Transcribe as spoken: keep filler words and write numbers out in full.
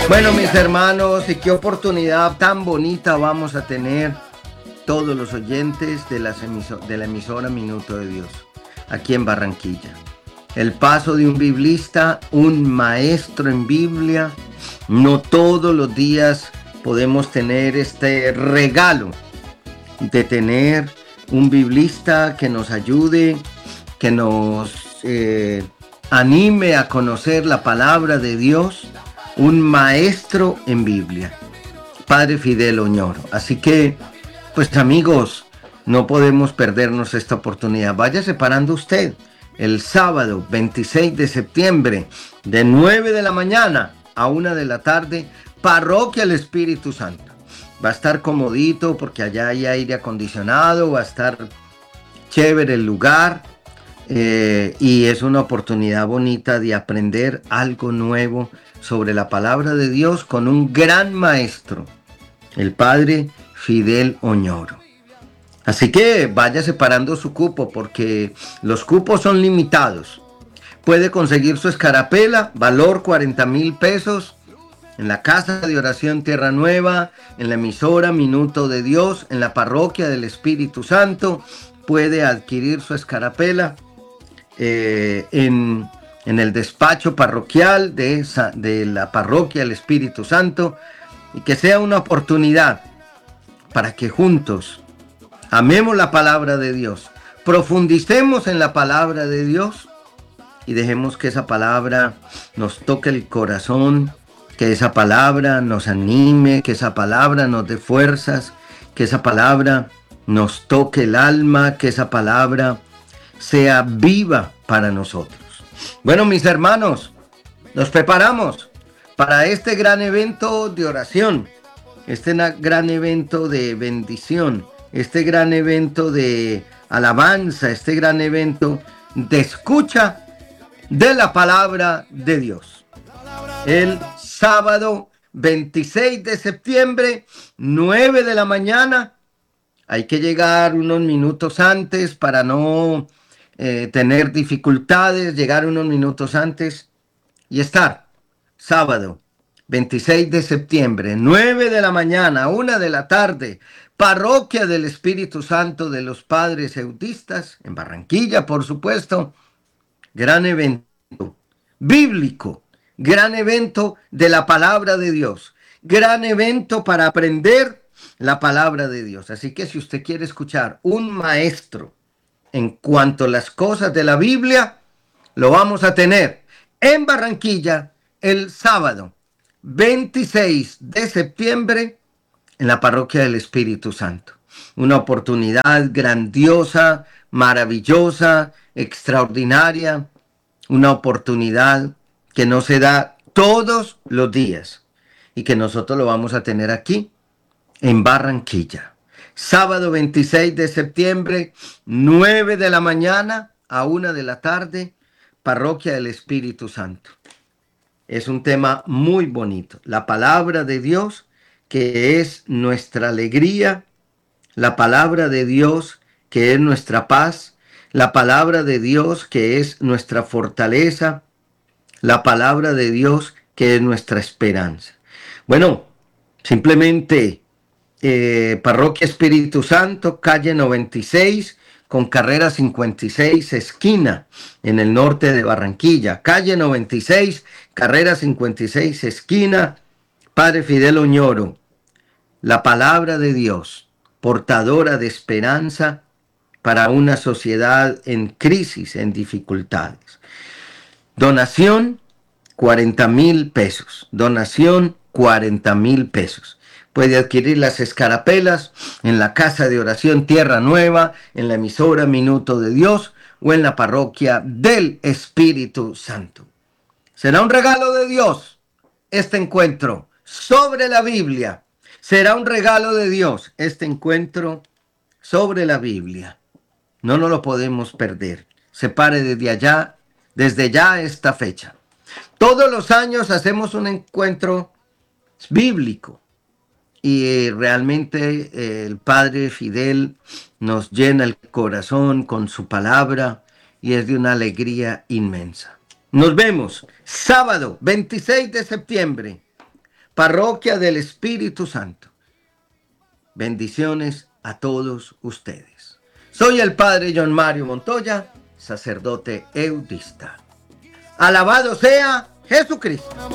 Bueno, mis hermanos, y qué oportunidad tan bonita vamos a tener todos los oyentes de, las emiso- de la emisora Minuto de Dios, aquí en Barranquilla. El paso de un biblista, un maestro en Biblia. No todos los días podemos tener este regalo de tener un biblista que nos ayude, que nos eh, anime a conocer la palabra de Dios, un maestro en Biblia, Padre Fidel Oñoro. Así que, pues amigos, no podemos perdernos esta oportunidad. Vaya separando usted el sábado veintiséis de septiembre de nueve de la mañana a una de la tarde, Parroquia El Espíritu Santo. Va a estar comodito porque allá hay aire acondicionado, va a estar chévere el lugar. Eh, y es una oportunidad bonita de aprender algo nuevo sobre la palabra de Dios con un gran maestro, el Padre Fidel Oñoro. Así que vaya separando su cupo porque los cupos son limitados. Puede conseguir su escarapela, valor cuarenta mil pesos, en la Casa de Oración Tierra Nueva, en la emisora Minuto de Dios, en la Parroquia del Espíritu Santo. Puede adquirir su escarapela Eh, en, en el despacho parroquial de, esa, de la parroquia del Espíritu Santo, y que sea una oportunidad para que juntos amemos la palabra de Dios, profundicemos en la palabra de Dios y dejemos que esa palabra nos toque el corazón, que esa palabra nos anime, que esa palabra nos dé fuerzas, que esa palabra nos toque el alma, que esa palabra sea viva para nosotros. Bueno, mis hermanos, nos preparamos para este gran evento de oración, este gran evento de bendición, este gran evento de alabanza, este gran evento de escucha de la palabra de Dios. El sábado veintiséis de septiembre, nueve de la mañana. Hay que llegar unos minutos antes para no eh, tener dificultades, llegar unos minutos antes y estar sábado veintiséis de septiembre, nueve de la mañana, una de la tarde, Parroquia del Espíritu Santo de los Padres Eudistas, en Barranquilla, por supuesto. Gran evento bíblico, gran evento de la palabra de Dios, gran evento para aprender la palabra de Dios. Así que si usted quiere escuchar un maestro en cuanto a las cosas de la Biblia, lo vamos a tener en Barranquilla el sábado veintiséis de septiembre en la Parroquia del Espíritu Santo. Una oportunidad grandiosa, maravillosa, extraordinaria, una oportunidad que no se da todos los días y que nosotros lo vamos a tener aquí en Barranquilla. Sábado veintiséis de septiembre, nueve de la mañana a una de la tarde, Parroquia del Espíritu Santo. Es un tema muy bonito. La palabra de Dios, que es nuestra alegría, la palabra de Dios, que es nuestra paz, la palabra de Dios, que es nuestra fortaleza, la palabra de Dios, que es nuestra esperanza. Bueno, simplemente eh, Parroquia Espíritu Santo, calle noventa y seis, con carrera cincuenta y seis, esquina, en el norte de Barranquilla. Calle noventa y seis, carrera cincuenta y seis, esquina, Padre Fidel Oñoro. La palabra de Dios, portadora de esperanza para una sociedad en crisis, en dificultades. Donación, cuarenta mil pesos. Donación, cuarenta mil pesos. Puede adquirir las escarapelas en la Casa de Oración Tierra Nueva, en la emisora Minuto de Dios o en la Parroquia del Espíritu Santo. Será un regalo de Dios este encuentro sobre la Biblia. Será un regalo de Dios este encuentro sobre la Biblia. No nos lo podemos perder. Separe desde allá, desde ya esta fecha. Todos los años hacemos un encuentro bíblico y realmente eh, el Padre Fidel nos llena el corazón con su palabra y es de una alegría inmensa. Nos vemos sábado veintiséis de septiembre, Parroquia del Espíritu Santo. Bendiciones a todos ustedes. Soy el Padre John Mario Montoya, sacerdote eudista. Alabado sea Jesucristo.